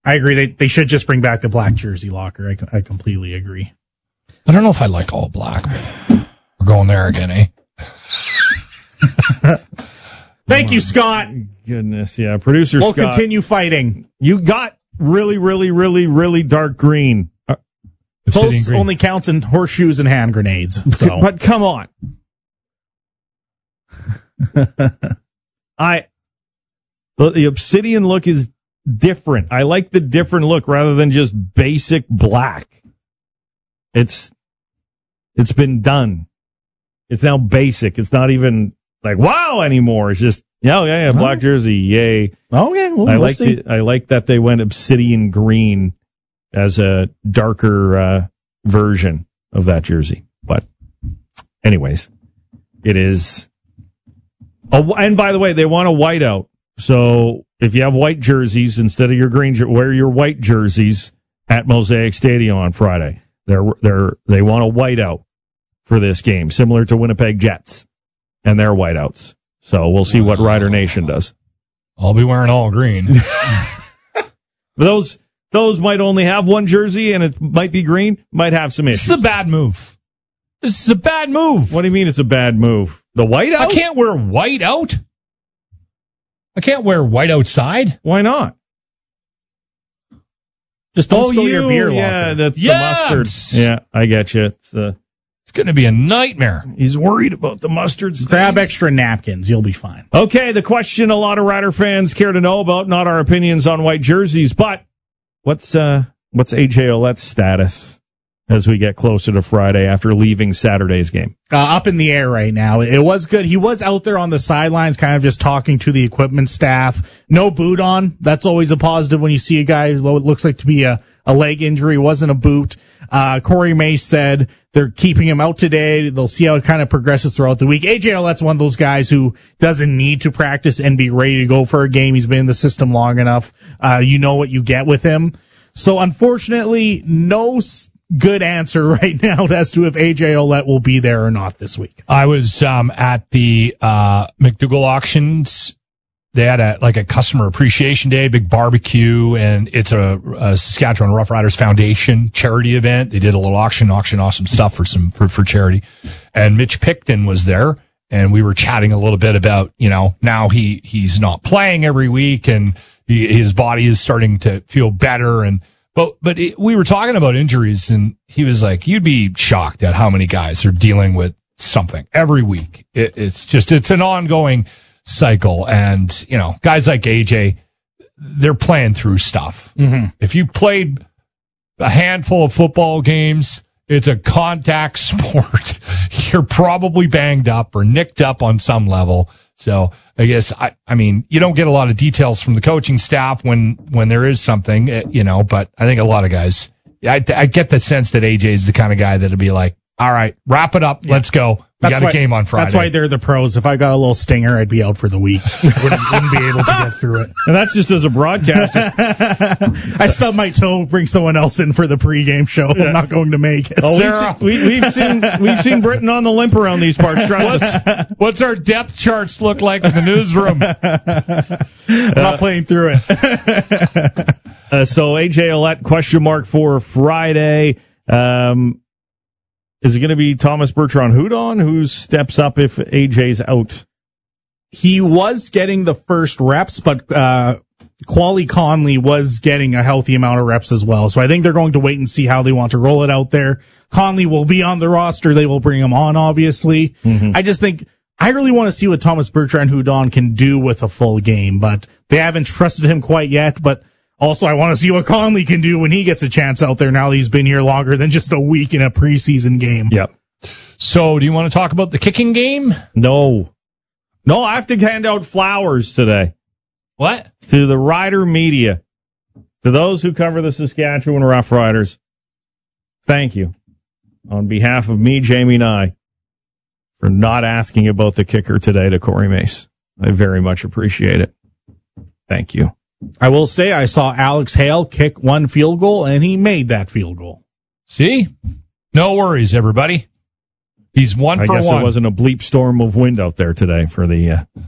I agree. They should just bring back the black jersey locker. I completely agree. I don't know if I like all black. We're going there again, eh? Thank you, Scott. Goodness, yeah. Producer We'll Scott. continue fighting. You got really, really, really, really dark green. Close only counts in horseshoes and hand grenades. So. But come on. The obsidian look is different. I like the different look rather than just basic black. It's been done. It's now basic. It's not even like wow anymore. It's just yeah, black jersey, yay. Okay, we'll see. I like that they went obsidian green as a darker version of that jersey. But anyways, it is. And by the way, they want a whiteout. So if you have white jerseys instead of your green, wear your white jerseys at Mosaic Stadium on Friday. They want a whiteout for this game, similar to Winnipeg Jets and their whiteouts. So we'll see what Rider Nation does. I'll be wearing all green. Those might only have one jersey and it might be green, might have some issues. This is a bad move. What do you mean it's a bad move? The whiteout? I can't wear white out. I can't wear white outside. Why not? Just don't spill your beer locker. Yeah, that's the mustard. Yeah, I get you. It's going to be a nightmare. He's worried about the mustard stains. Grab extra napkins. You'll be fine. Okay, the question a lot of Rider fans care to know about, not our opinions on white jerseys, but what's AJ Ouellette's status as we get closer to Friday after leaving Saturday's game? Up in the air right now. It was good. He was out there on the sidelines kind of just talking to the equipment staff. No boot on. That's always a positive when you see a guy who looks like to be a leg injury. It wasn't a boot. Corey Mace said they're keeping him out today. They'll see how it kind of progresses throughout the week. AJ Ouellette's one of those guys who doesn't need to practice and be ready to go for a game. He's been in the system long enough. You know what you get with him. So unfortunately, no good answer right now as to if AJ Ouellette will be there or not this week. I was at the McDougall auctions. They had a customer appreciation day, big barbecue, and it's a Saskatchewan Rough Riders Foundation charity event. They did a little auction awesome stuff for charity. And Mitch Picton was there, and we were chatting a little bit about, now he's not playing every week and his body is starting to feel better But we were talking about injuries, and he was like, you'd be shocked at how many guys are dealing with something every week. It's an ongoing cycle. And, guys like AJ, they're playing through stuff. Mm-hmm. If you played a handful of football games, it's a contact sport. You're probably banged up or nicked up on some level. So I guess, I mean, you don't get a lot of details from the coaching staff when there is something, but I think a lot of guys, I get the sense that AJ is the kind of guy that'll be like, all right, wrap it up. Yeah. Let's go. We got a game on Friday. That's why they're the pros. If I got a little stinger, I'd be out for the week. Wouldn't be able to get through it. And that's just as a broadcaster. I stubbed my toe, bring someone else in for the pregame show. Yeah. I'm not going to make it. Oh, Sarah, we've seen Britain on the limp around these parts. Trust us. What's our depth charts look like in the newsroom? I'm not playing through it. So AJ Ouellette, question mark for Friday. Is it going to be Thomas Bertrand-Hudon who steps up if AJ's out? He was getting the first reps, but Quali Conley was getting a healthy amount of reps as well. So I think they're going to wait and see how they want to roll it out there. Conley will be on the roster. They will bring him on, obviously. Mm-hmm. I just think I really want to see what Thomas Bertrand-Hudon can do with a full game, but they haven't trusted him quite yet. But also, I want to see what Conley can do when he gets a chance out there now that he's been here longer than just a week in a preseason game. Yep. So, do you want to talk about the kicking game? No, I have to hand out flowers today. What? To the Rider media. To those who cover the Saskatchewan Rough Riders. Thank you. On behalf of me, Jamie, and I, for not asking about the kicker today to Corey Mace. I very much appreciate it. Thank you. I will say I saw Alex Hale kick one field goal, and he made that field goal. See? No worries, everybody. He's 1 for 1. I guess it wasn't a bleep storm of wind out there today for the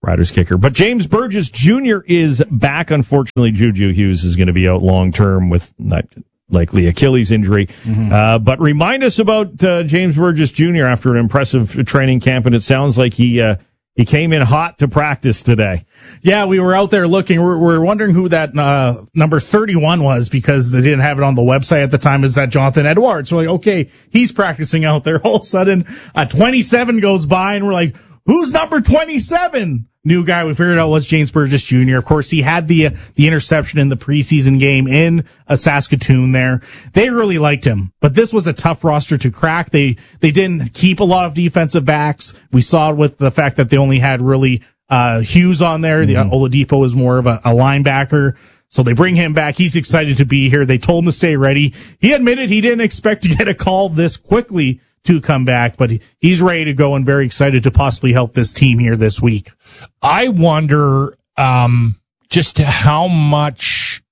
Riders kicker. But James Burgess Jr. is back. Unfortunately, Juju Hughes is going to be out long-term with likely Achilles injury. Mm-hmm. But remind us about James Burgess Jr. after an impressive training camp, and it sounds like he came in hot to practice today. Yeah, we were out there looking. We're wondering who that number 31 was because they didn't have it on the website at the time. Is that Jonathan Edwards? So we're like, okay, he's practicing out there. All of a sudden, 27 goes by, and we're like, who's number 27? New guy. We figured out was James Burgess Jr. Of course, he had the interception in the preseason game in Saskatoon there. They really liked him, but this was a tough roster to crack. They didn't keep a lot of defensive backs. We saw it with the fact that they only had really Hughes on there. The Oladipo was more of a linebacker. So they bring him back. He's excited to be here. They told him to stay ready. He admitted he didn't expect to get a call this quickly to come back, but he's ready to go and very excited to possibly help this team here this week. I wonder just how much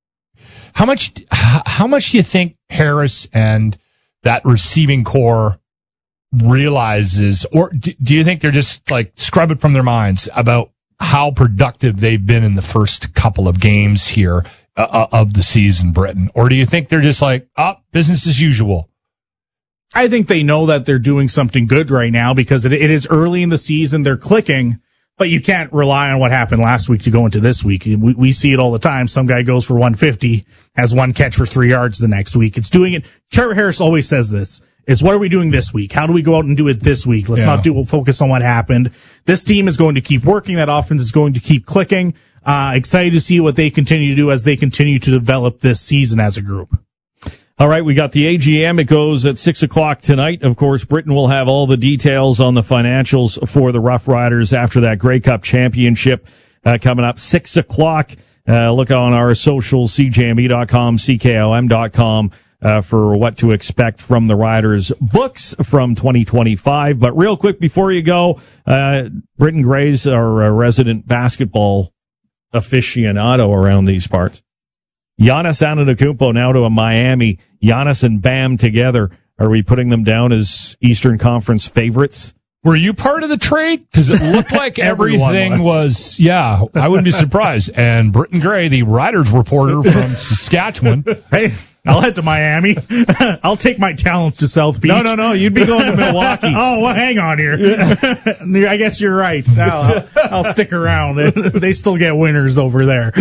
do you think Harris and that receiving core realizes, or do you think they're just like scrub it from their minds about how productive they've been in the first couple of games here of the season, Britton? Or do you think they're just like, business as usual? I think they know that they're doing something good right now because it is early in the season. They're clicking, but you can't rely on what happened last week to go into this week. We see it all the time. Some guy goes for 150, has one catch for 3 yards the next week. It's doing it. Trevor Harris always says this, is what are we doing this week? How do we go out and do it this week? Let's not focus on what happened. This team is going to keep working. That offense is going to keep clicking. Excited to see what they continue to do as they continue to develop this season as a group. All right, we got the AGM. It goes at 6 o'clock tonight. Of course, Britton will have all the details on the financials for the Rough Riders after that Grey Cup championship coming up 6 o'clock. Look on our socials, CJME.com, CKOM.com, for what to expect from the Riders' books from 2025. But real quick before you go, Britton Gray's our resident basketball aficionado around these parts. Giannis Antetokounmpo now to a Miami. Giannis and Bam together. Are we putting them down as Eastern Conference favorites? Were you part of the trade? Because it looked like everything was, I wouldn't be surprised. And Britton Gray, the Riders reporter from Saskatchewan. Hey, I'll head to Miami. I'll take my talents to South Beach. No. You'd be going to Milwaukee. Oh, well, hang on here. I guess you're right. I'll stick around. They still get winners over there.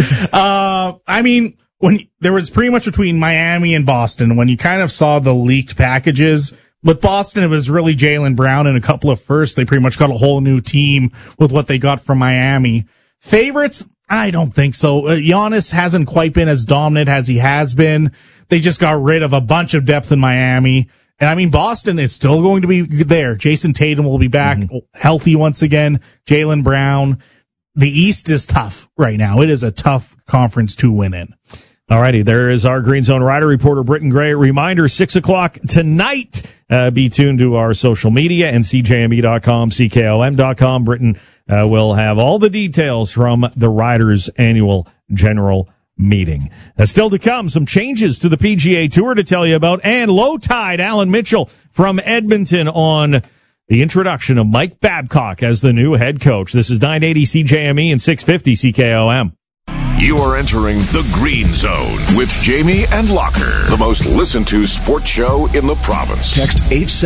When there was pretty much between Miami and Boston, when you kind of saw the leaked packages, with Boston, it was really Jaylen Brown and a couple of firsts. They pretty much got a whole new team with what they got from Miami. Favorites? I don't think so. Giannis hasn't quite been as dominant as he has been. They just got rid of a bunch of depth in Miami. And Boston is still going to be there. Jason Tatum will be back healthy once again. Jaylen Brown. The East is tough right now. It is a tough conference to win in. Alrighty, there is our Green Zone Rider reporter, Britton Gray. Reminder, 6 o'clock tonight. Be tuned to our social media and CJME.com, CKOM.com. Britton will have all the details from the Riders' annual general meeting. Still to come, some changes to the PGA Tour to tell you about, and low tide. Alan Mitchell from Edmonton on the introduction of Mike Babcock as the new head coach. This is 980 CJME and 650 CKOM. You are entering the Green Zone with Jamie and Locker, the most listened to sports show in the province. Text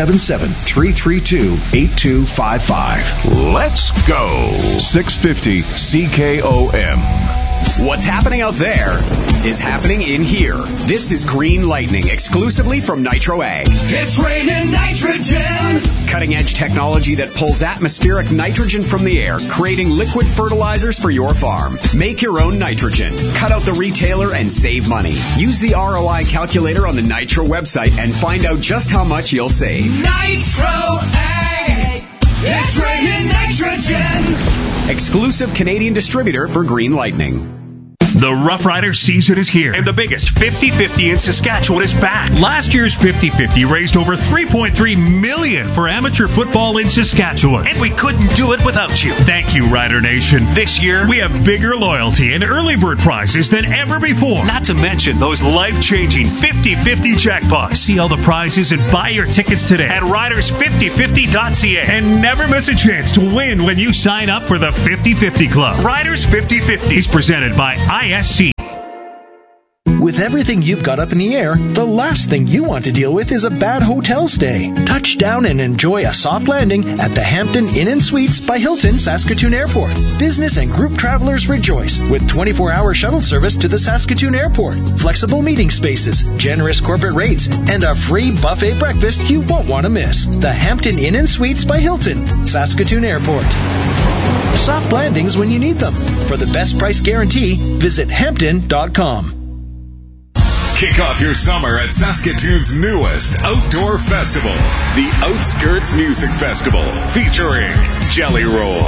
877-332-8255. Let's go. 650 CKOM. What's happening out there is happening in here. This is Green Lightning, exclusively from Nitro A. It's raining nitrogen. Cutting-edge technology that pulls atmospheric nitrogen from the air, creating liquid fertilizers for your farm. Make your own nitrogen. Cut out the retailer and save money. Use the ROI calculator on the Nitro website and find out just how much you'll save. Nitro A. It's raining nitrogen. Exclusive Canadian distributor for Green Lightning. The Rough Rider season is here, and the biggest 50-50 in Saskatchewan is back. Last year's 50-50 raised over $3.3 million for amateur football in Saskatchewan, and we couldn't do it without you. Thank you, Rider Nation. This year, we have bigger loyalty and early bird prizes than ever before. Not to mention those life-changing 50-50 jackpots. See all the prizes and buy your tickets today at riders5050.ca, and never miss a chance to win when you sign up for the 50-50 Club. Riders 50-50 is presented by ISC. With everything you've got up in the air, the last thing you want to deal with is a bad hotel stay. Touch down and enjoy a soft landing at the Hampton Inn & Suites by Hilton Saskatoon Airport. Business and group travelers rejoice with 24-hour shuttle service to the Saskatoon Airport, flexible meeting spaces, generous corporate rates, and a free buffet breakfast you won't want to miss. The Hampton Inn & Suites by Hilton, Saskatoon Airport. Soft landings when you need them. For the best price guarantee, visit Hampton.com. Kick off your summer at Saskatoon's newest outdoor festival, the Outskirts Music Festival, featuring Jelly Roll.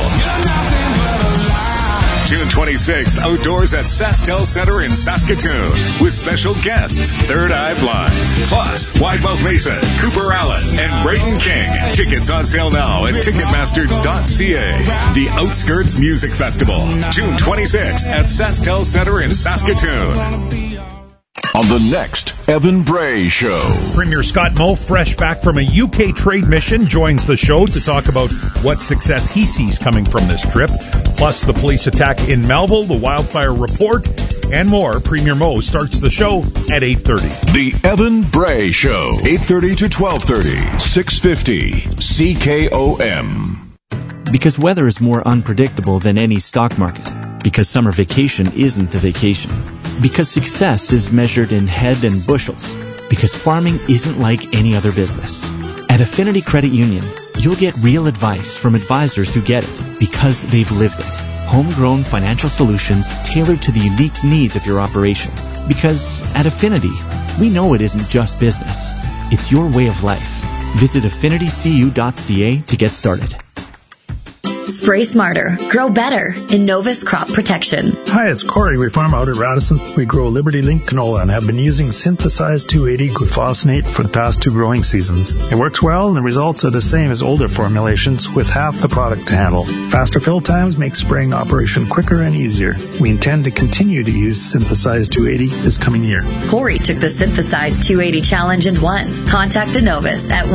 June 26th, outdoors at SaskTel Center in Saskatoon, with special guests Third Eye Blind, plus Widemouth Mason, Cooper Allen, and Brayden King. Tickets on sale now at Ticketmaster.ca. The Outskirts Music Festival, June 26th at SaskTel Center in Saskatoon. On the next Evan Bray Show. Premier Scott Moe, fresh back from a UK trade mission, joins the show to talk about what success he sees coming from this trip, plus the police attack in Melville, the wildfire report, and more. Premier Moe starts the show at 8:30. The Evan Bray Show, 8:30 to 12:30, 650 CKOM. Because weather is more unpredictable than any stock market. Because summer vacation isn't a vacation. Because success is measured in head and bushels. Because farming isn't like any other business. At Affinity Credit Union, you'll get real advice from advisors who get it because they've lived it. Homegrown financial solutions tailored to the unique needs of your operation. Because at Affinity, we know it isn't just business. It's your way of life. Visit affinitycu.ca to get started. Spray smarter, grow better. Innovus Crop Protection. Hi, it's Corey. We farm out at Radisson. We grow Liberty Link canola and have been using synthesized 280 glufosinate for the past 2 growing seasons. It works well and the results are the same as older formulations with half the product to handle. Faster fill times make spraying operation quicker and easier. We intend to continue to use synthesized 280 this coming year. Corey took the synthesized 280 challenge and won. Contact Innovus at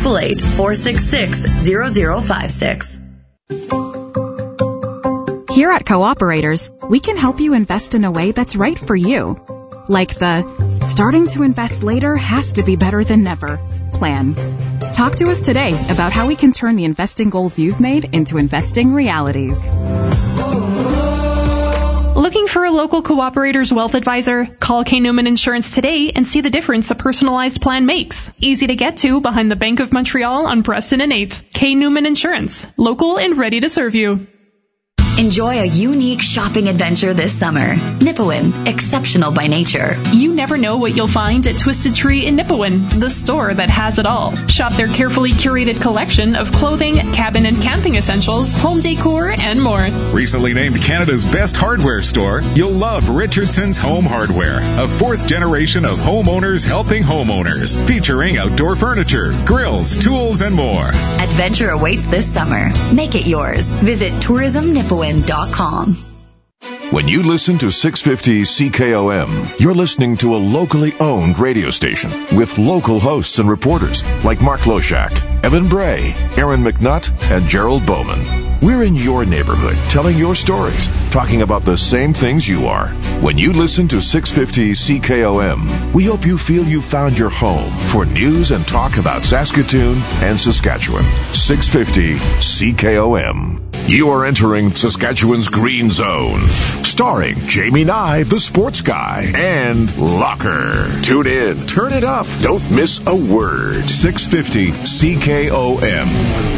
1-888-466-0056. Here at Cooperators, we can help you invest in a way that's right for you. Like the starting to invest later has to be better than never plan. Talk to us today about how we can turn the investing goals you've made into investing realities. Looking for a local Cooperator's wealth advisor? Call K. Newman Insurance today and see the difference a personalized plan makes. Easy to get to behind the Bank of Montreal on Preston and 8th. K. Newman Insurance. Local and ready to serve you. Enjoy a unique shopping adventure this summer. Nipawin, exceptional by nature. You never know what you'll find at Twisted Tree in Nipawin, the store that has it all. Shop their carefully curated collection of clothing, cabin and camping essentials, home decor, and more. Recently named Canada's best hardware store, you'll love Richardson's Home Hardware, a 4th generation of homeowners helping homeowners, featuring outdoor furniture, grills, tools, and more. Adventure awaits this summer. Make it yours. Visit tourismnipawin.com. When you listen to 650 CKOM, you're listening to a locally owned radio station with local hosts and reporters like Mark Loshak, Evan Bray, Aaron McNutt, and Gerald Bowman. We're in your neighborhood, telling your stories, talking about the same things you are. When you listen to 650 CKOM, we hope you feel you found your home for news and talk about Saskatoon and Saskatchewan. 650 CKOM. You are entering Saskatchewan's Green Zone, starring Jamie Nye, the sports guy, and Locker. Tune in, turn it up, don't miss a word. 650 CKOM.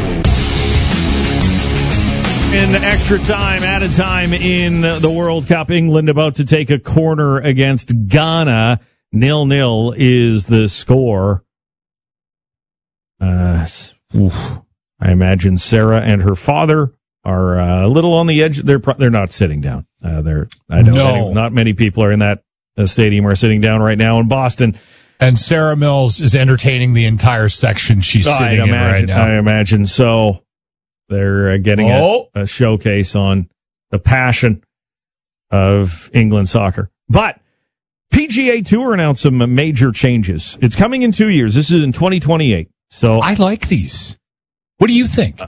In extra time, added time in the World Cup, England about to take a corner against Ghana. 0-0 is the score. I imagine Sarah and her father are a little on the edge. They're not sitting down. Not many people are in that stadium are sitting down right now in Boston. And Sarah Mills is entertaining the entire section she's sitting in right now. I imagine so. They're getting a showcase on the passion of England soccer. But PGA Tour announced some major changes. It's coming in 2 years. This is in 2028. So I like these. What do you think?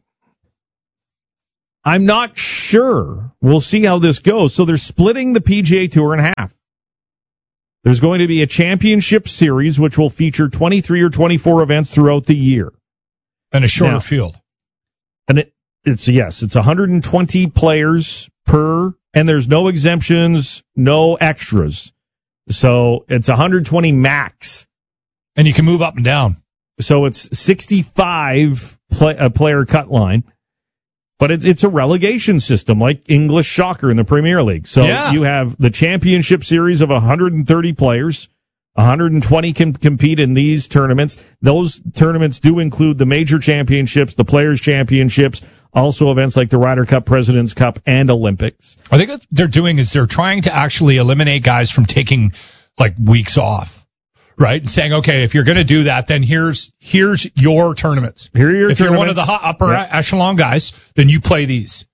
I'm not sure. We'll see how this goes. So they're splitting the PGA Tour in half. There's going to be a championship series, which will feature 23 or 24 events throughout the year. And a shorter field. And it's 120 players per, and there's no exemptions, no extras. So it's 120 max. And you can move up and down. So it's 65 player cut line. But it's a relegation system like English soccer in the Premier League. So you have the championship series of 130 players. 120 can compete in these tournaments. Those tournaments do include the major championships, the Players' Championships, also events like the Ryder Cup, President's Cup, and Olympics. I think what they're doing is they're trying to actually eliminate guys from taking like weeks off, right? And saying, okay, if you're going to do that, then here's your tournaments. Here are your if tournaments. You're one of the upper echelon guys, then you play these.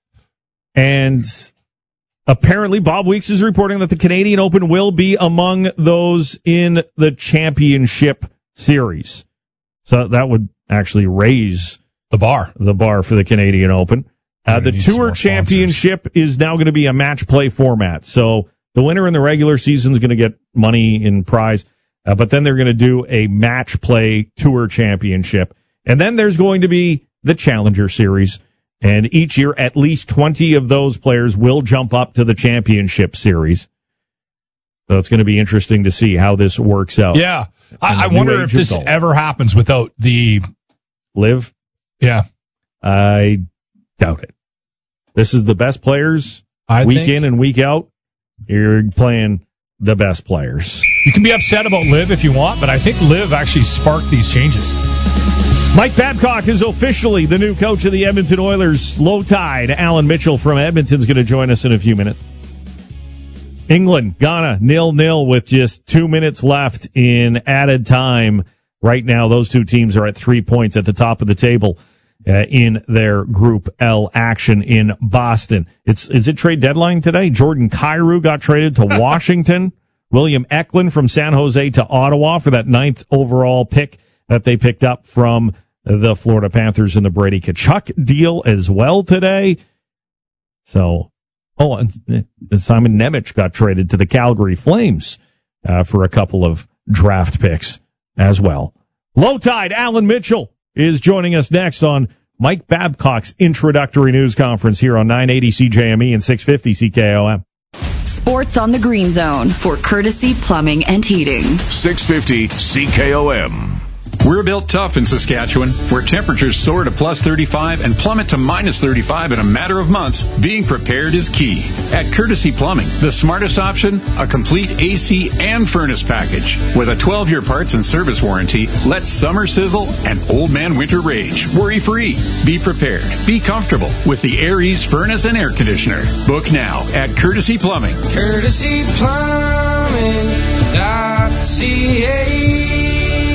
And apparently, Bob Weeks is reporting that the Canadian Open will be among those in the championship series. So that would actually raise the bar for the Canadian Open. The Tour Championship is now going to be a match play format. So the winner in the regular season is going to get money in prize. But then they're going to do a match play Tour Championship. And then there's going to be the Challenger Series. And each year, at least 20 of those players will jump up to the championship series. So it's going to be interesting to see how this works out. Yeah. I wonder if this ever happens without the Live. Yeah. I doubt it. This is the best players week in and week out. You're playing the best players. You can be upset about Live if you want, but I think Live actually sparked these changes. Mike Babcock is officially the new coach of the Edmonton Oilers. Low tide. Alan Mitchell from Edmonton is going to join us in a few minutes. England, Ghana, 0-0 with just 2 minutes left in added time. Right now, those two teams are at 3 points at the top of the table in their Group L action in Boston. Is it trade deadline today? Jordan Kyrou got traded to Washington. William Eklund from San Jose to Ottawa for that 9th overall pick that they picked up from the Florida Panthers in the Brady Tkachuk deal as well today. So, and Simon Nemec got traded to the Calgary Flames for a couple of draft picks as well. Low tide, Alan Mitchell is joining us next on Mike Babcock's introductory news conference here on 980 CJME and 650 CKOM. Sports on the Green Zone for Courtesy Plumbing and Heating. 650 CKOM. We're built tough in Saskatchewan, where temperatures soar to plus 35 and plummet to minus 35 in a matter of months. Being prepared is key. At Courtesy Plumbing, the smartest option, a complete AC and furnace package. With a 12-year parts and service warranty, let summer sizzle and old man winter rage. Worry-free. Be prepared. Be comfortable with the Air Ease furnace and air conditioner. Book now at Courtesy Plumbing. CourtesyPlumbing.ca.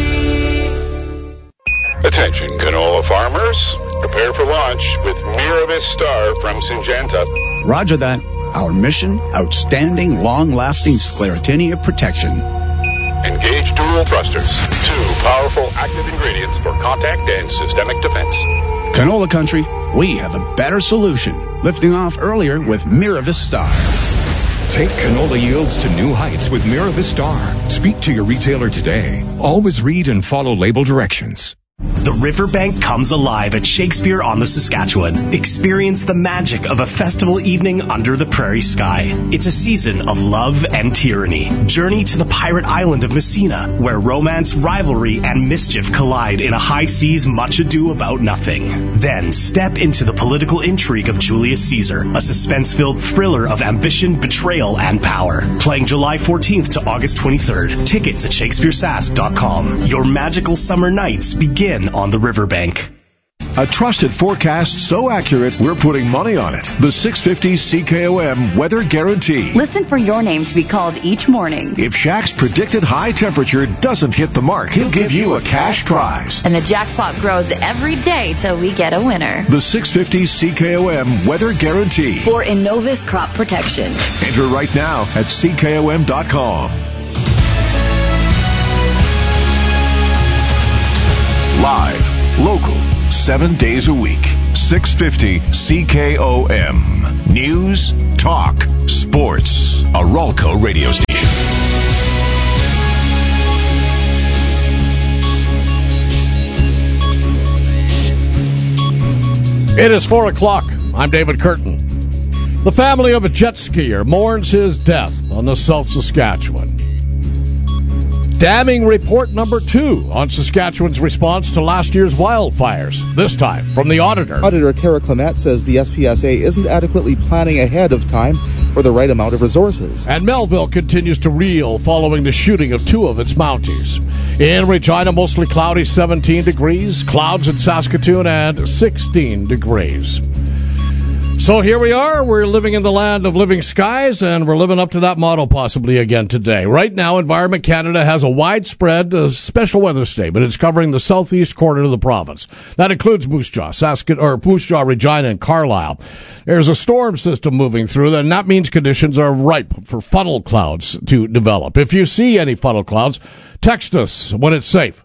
Attention canola farmers, prepare for launch with Miravis Star from Syngenta. Roger that. Our mission, outstanding, long-lasting sclerotinia protection. Engage dual thrusters, 2 powerful active ingredients for contact and systemic defense. Canola country, we have a better solution. Lifting off earlier with Miravis Star. Take canola yields to new heights with Miravis Star. Speak to your retailer today. Always read and follow label directions. The Riverbank comes alive at Shakespeare on the Saskatchewan. Experience the magic of a festival evening under the prairie sky. It's a season of love and tyranny. Journey to the pirate island of Messina, where romance, rivalry, and mischief collide in a high seas much ado about nothing. Then step into the political intrigue of Julius Caesar, a suspense-filled thriller of ambition, betrayal, and power. Playing July 14th to August 23rd. Tickets at ShakespeareSask.com. Your magical summer nights begin on the Riverbank. A trusted forecast so accurate, we're putting money on it. The 650 CKOM Weather Guarantee. Listen for your name to be called each morning. If Shaq's predicted high temperature doesn't hit the mark, he'll give you a cash prize. And the jackpot grows every day till we get a winner. The 650 CKOM Weather Guarantee. For Innovis Crop Protection. Enter right now at CKOM.com. Live, local, 7 days a week. 650 CKOM. News, talk, sports. A Ralco radio station. It is 4 o'clock. I'm David Curtin. The family of a jet skier mourns his death on the South Saskatchewan. Damning report number 2 on Saskatchewan's response to last year's wildfires, this time from the auditor. Auditor Tara Clement says the SPSA isn't adequately planning ahead of time for the right amount of resources. And Melville continues to reel following the shooting of 2 of its Mounties. In Regina, mostly cloudy, 17 degrees. Clouds in Saskatoon and 16 degrees. So here we are. We're living in the land of living skies, and we're living up to that motto possibly again today. Right now, Environment Canada has a widespread special weather statement. It's covering the southeast corner of the province. That includes Moose Jaw, Regina, and Carlisle. There's a storm system moving through, and that means conditions are ripe for funnel clouds to develop. If you see any funnel clouds, text us when it's safe.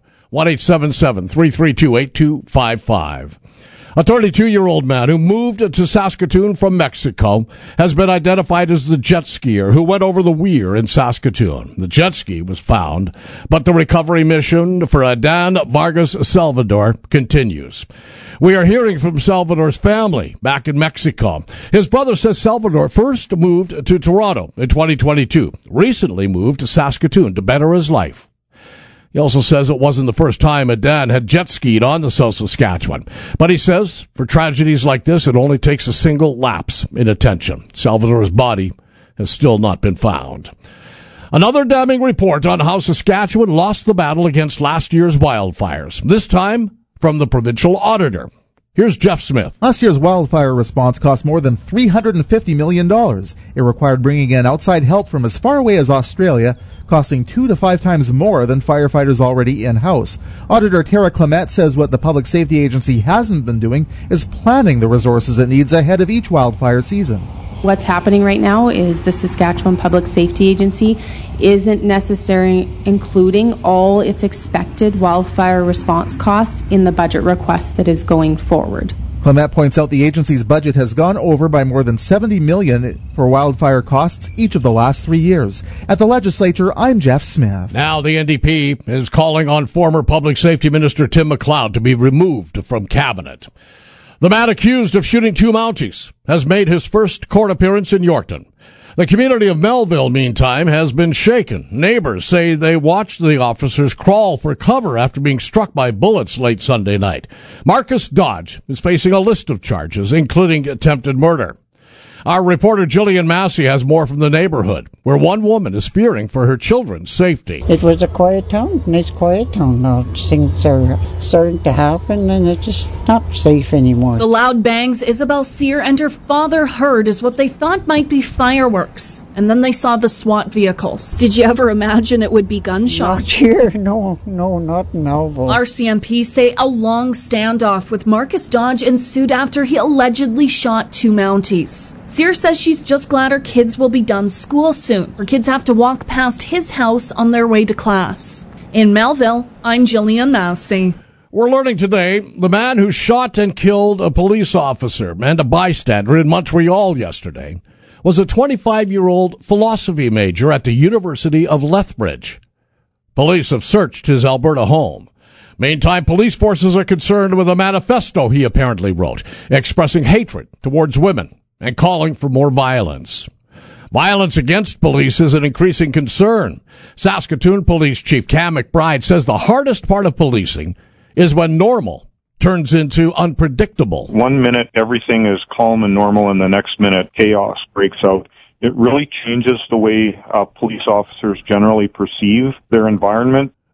1-877-332-8255. A 32-year-old man who moved to Saskatoon from Mexico has been identified as the jet skier who went over the weir in Saskatoon. The jet ski was found, but the recovery mission for Adan Vargas Salvador continues. We are hearing from Salvador's family back in Mexico. His brother says Salvador first moved to Toronto in 2022, recently moved to Saskatoon to better his life. He also says it wasn't the first time Adan had jet skied on the South Saskatchewan. But he says for tragedies like this, it only takes a single lapse in attention. Salvador's body has still not been found. Another damning report on how Saskatchewan lost the battle against last year's wildfires, this time from the provincial auditor. Here's Jeff Smith. Last year's wildfire response cost more than $350 million. It required bringing in outside help from as far away as Australia, costing 2 to 5 times more than firefighters already in-house. Auditor Tara Clement says what the Public Safety Agency hasn't been doing is planning the resources it needs ahead of each wildfire season. What's happening right now is the Saskatchewan Public Safety Agency isn't necessarily including all its expected wildfire response costs in the budget request that is going forward. Clement points out the agency's budget has gone over by more than $70 million for wildfire costs each of the last 3 years. At the legislature, I'm Jeff Smith. Now the NDP is calling on former Public Safety Minister Tim McLeod to be removed from cabinet. The man accused of shooting 2 Mounties has made his first court appearance in Yorkton. The community of Melville, meantime, has been shaken. Neighbors say they watched the officers crawl for cover after being struck by bullets late Sunday night. Marcus Dodge is facing a list of charges, including attempted murder. Our reporter Jillian Massey has more from the neighborhood, where one woman is fearing for her children's safety. It was a quiet town, nice quiet town. Now things are starting to happen, and it's just not safe anymore. The loud bangs Isabel Sear and her father heard is what they thought might be fireworks, and then they saw the SWAT vehicles. Did you ever imagine it would be gunshots? Not here, no, not in Melville. RCMP say a long standoff with Marcus Dodge ensued after he allegedly shot 2 Mounties. Sear says she's just glad her kids will be done school soon. Her kids have to walk past his house on their way to class. In Melville, I'm Jillian Massey. We're learning today the man who shot and killed a police officer and a bystander in Montreal yesterday was a 25-year-old philosophy major at the University of Lethbridge. Police have searched his Alberta home. Meantime, police forces are concerned with a manifesto he apparently wrote, expressing hatred towards women and calling for more violence. Violence against police is an increasing concern. Saskatoon Police Chief Cam McBride says the hardest part of policing is when normal turns into unpredictable. 1 minute, everything is calm and normal, and the next minute, chaos breaks out. It really changes the way police officers generally perceive their environment.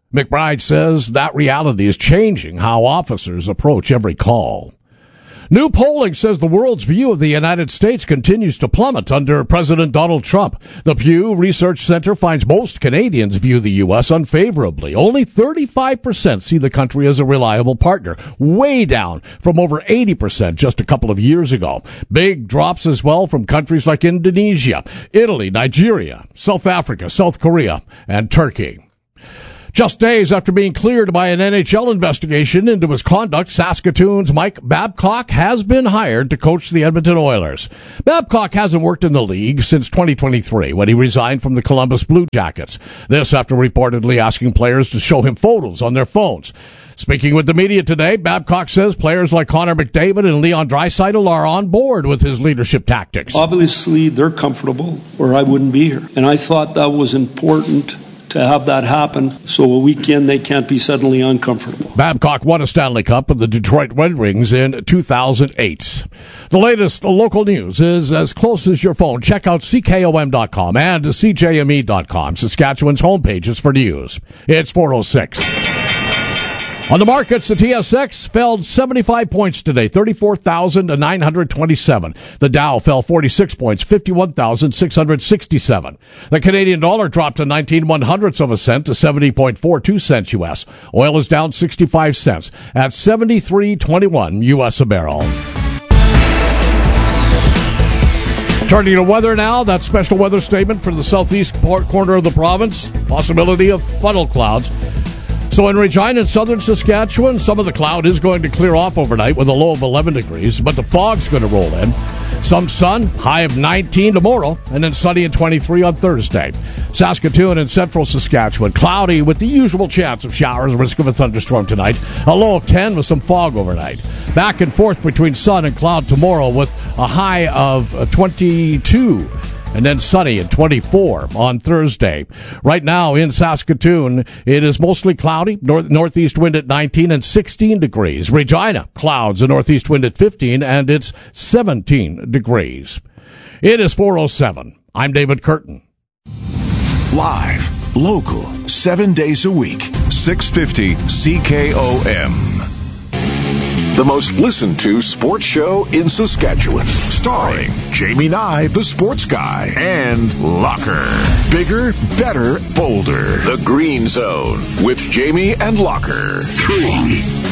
McBride says that reality is changing how officers approach every call. New polling says the world's view of the United States continues to plummet under President Donald Trump. The Pew Research Center finds most Canadians view the U.S. unfavorably. Only 35% see the country as a reliable partner, way down from over 80% just a couple of years ago. Big drops as well from countries like Indonesia, Italy, Nigeria, South Africa, South Korea, and Turkey. Just days after being cleared by an NHL investigation into his conduct, Saskatoon's Mike Babcock has been hired to coach the Edmonton Oilers. Babcock hasn't worked in the league since 2023 when he resigned from the Columbus Blue Jackets. This after reportedly asking players to show him photos on their phones. Speaking with the media today, Babcock says players like Connor McDavid and Leon Draisaitl are on board with his leadership tactics. Obviously, they're comfortable or I wouldn't be here. And I thought that was important to have that happen so a weekend they can't be suddenly uncomfortable. Babcock won a Stanley Cup with the Detroit Red Wings in 2008. The latest local news is as close as your phone. Check out CKOM.com and CJME.com, Saskatchewan's homepages for news. It's 4:06. On the markets, the TSX fell 75 points today, 34,927. The Dow fell 46 points, 51,667. The Canadian dollar dropped to 19/100ths of a cent to 70.42 cents U.S. Oil is down 65 cents at 73.21 U.S. a barrel. Turning to weather now, that special weather statement for the southeast corner of the province. Possibility of funnel clouds. So in Regina and southern Saskatchewan, some of the cloud is going to clear off overnight with a low of 11 degrees, but the fog's going to roll in. Some sun, high of 19 tomorrow, and then sunny and 23 on Thursday. Saskatoon and central Saskatchewan, cloudy with the usual chance of showers, risk of a thunderstorm tonight. A low of 10 with some fog overnight. Back and forth between sun and cloud tomorrow with a high of 22. And then sunny at 24 on Thursday. Right now in Saskatoon, it is mostly cloudy, northeast wind at 19 and 16 degrees. Regina, clouds, a northeast wind at 15, and it's 17 degrees. It is 4:07. I'm David Curtin. Live, local, 7 days a week, 650 CKOM. The most listened to sports show in Saskatchewan. Starring Jamie Nye, the sports guy, and Locker. Bigger, better, bolder. The Green Zone with Jamie and Locker. 3.